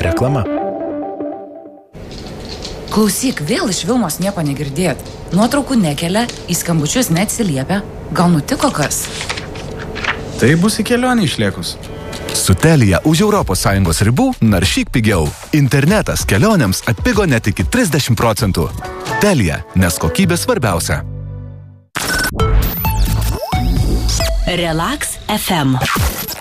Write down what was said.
Reklama. Klausyk, vėl iš Vilmos nieko negirdėt. Nuotraukų nekelia, į skambučius neatsiliepia. Gal nutiko kas? Tai bus į kelionę išliekus. Su Telia už ES ribų naršyk pigiau. Internetas kelionėms atpigo net iki 30%. Telia, nes kokybė svarbiausia. Relax FM.